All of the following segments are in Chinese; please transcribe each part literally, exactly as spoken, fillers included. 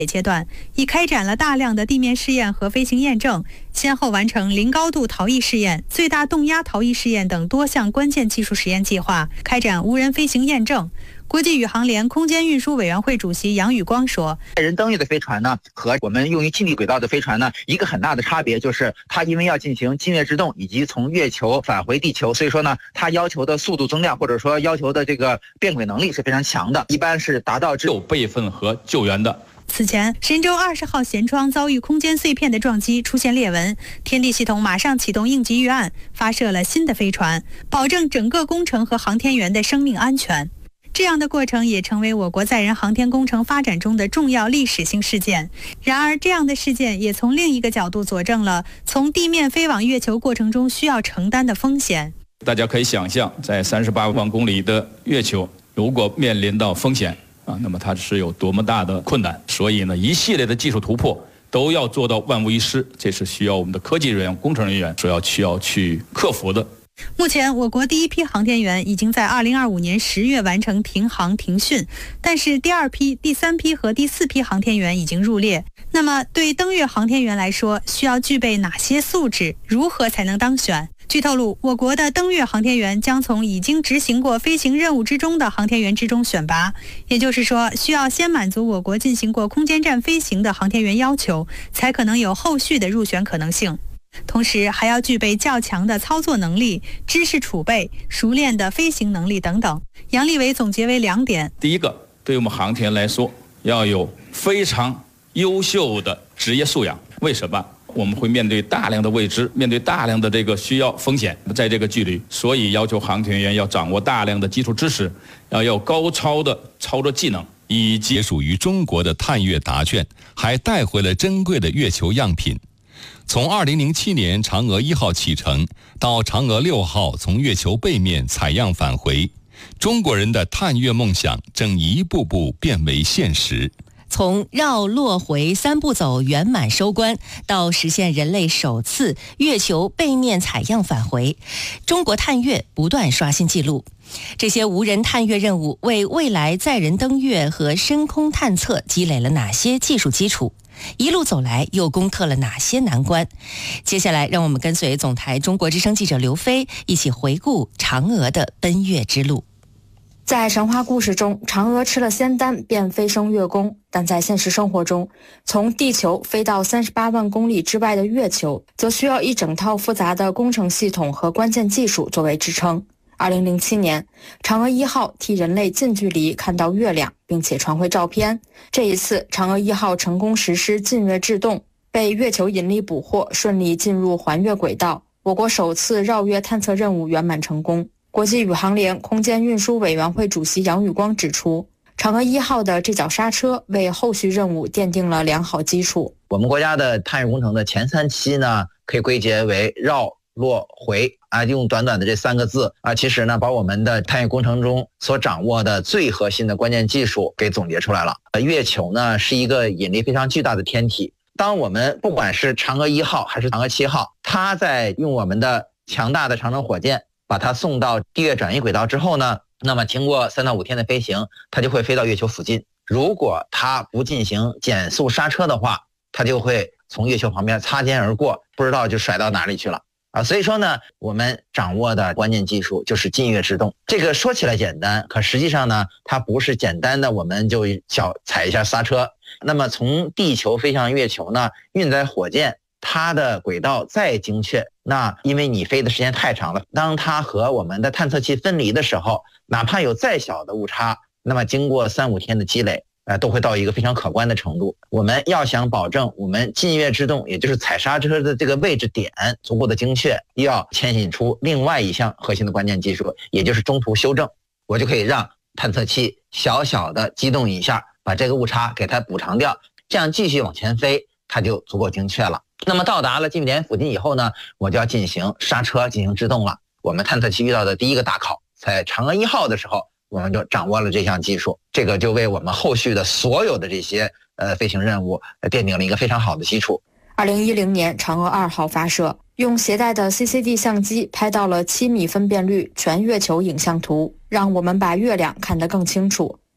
阶段，已开展了大量的地面试验和飞行验证，先后完成零高度逃逸试验、最大动压逃逸试验等多项关键技术实验计划，开展无人飞行验证。国际宇航联空间运输委员会主席杨宇光说， 载人登月的飞船呢，和我们用于近地轨道的飞船呢，一个很大的差别就是它因为要进行近月制动以及从月球返回地球，所以说呢，它要求的速度增量或者说要求的这个变轨能力是非常强的，一般是达到只有备份和救援的。 此前，神舟二十号舷窗遭遇空间碎片的撞击，出现裂纹，天地系统马上启动应急预案，发射了新的飞船，保证整个工程和航天员的生命安全。这样的过程也成为我国载人航天工程发展中的重要历史性事件。然而，这样的事件也从另一个角度佐证了从地面飞往月球过程中需要承担的风险。 大家可以想象，在三十八万公里的月球，如果面临到风险啊，那么它是有多么大的困难。所以呢，一系列的技术突破都要做到万无一失，这是需要我们的科技人员、工程人员所要需要去克服的。 目前，我国第一批航天员已经在二零二五年十月完成停航停训，但是第二批、第三批和第四批航天员已经入列。那么，对登月航天员来说，需要具备哪些素质？如何才能当选？据透露，我国的登月航天员将从已经执行过飞行任务之中的航天员之中选拔，也就是说，需要先满足我国进行过空间站飞行的航天员要求，才可能有后续的入选可能性。同时还要具备较强的操作能力、知识储备、熟练的飞行能力等等。杨利伟总结为两点： 第一个，对我们航天员来说，要有非常优秀的职业素养。为什么？我们会面对大量的未知，面对大量的这个需要风险，在这个距离，所以要求航天员要掌握大量的基础知识，要有高超的操作技能，以及属于中国的探月答卷，还带回了珍贵的月球样品。从二零零七年嫦娥一号启程到嫦娥六号从月球背面采样返回，中国人的探月梦想正一步步变为现实。 从绕、落、回三步走圆满收官，到实现人类首次月球背面采样返回，中国探月不断刷新纪录。这些无人探月任务为未来载人登月和深空探测积累了哪些技术基础？一路走来又攻克了哪些难关？接下来让我们跟随总台中国之声记者刘飞一起回顾嫦娥的奔月之路。 在神话故事中，嫦娥吃了仙丹便飞升月宫，但在现实生活中，从地球飞到三十八万公里之外的月球，则需要一整套复杂的工程系统和关键技术作为支撑。二零零七年，嫦娥一号替人类近距离看到月亮，并且传回照片。这一次，嫦娥一号成功实施近月制动，被月球引力捕获，顺利进入环月轨道。我国首次绕月探测任务圆满成功。国际宇航联空间运输委员会主席杨宇光指出，嫦娥一号的这脚刹车为后续任务奠定了良好基础。 我们国家的探月工程的前三期呢，可以归结为绕、落、回啊，用短短的这三个字啊，其实呢，把我们的探月工程中所掌握的最核心的关键技术给总结出来了。月球呢是一个引力非常巨大的天体，当我们不管是嫦娥一号还是嫦娥七号，它在用我们的强大的长征火箭把它送到地月转移轨道之后呢，那么经过三到五天的飞行，它就会飞到月球附近。如果它不进行减速刹车的话，它就会从月球旁边擦肩而过，不知道就甩到哪里去了啊！所以说呢，我们掌握的关键技术就是近月制动。这个说起来简单，可实际上呢，它不是简单的我们就小踩一下刹车。那么从地球飞向月球呢，运载火箭它的轨道再精确，那因为你飞的时间太长了，当它和我们的探测器分离的时候，哪怕有再小的误差，那么经过三五天的积累，呃，都会到一个非常可观的程度。我们要想保证我们近月制动，也就是踩刹车的这个位置点足够的精确，又要牵引出另外一项核心的关键技术，也就是中途修正。我就可以让探测器小小的机动一下，把这个误差给它补偿掉，这样继续往前飞，它就足够精确了。那么到达了近点附近以后呢，我就要进行刹车，进行制动了。我们探测器遇到的第一个大考，在嫦娥一号的时候，我们就掌握了这项技术，这个就为我们后续的所有的这些呃飞行任务奠定了一个非常好的基础。 二零一零年，嫦娥二号发射，用携带的 C C D 相机拍到了七米分辨率全月球影像图，让我们把月亮看得更清楚。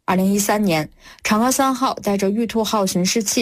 二零一三年，嫦娥三号带着玉兔号巡视器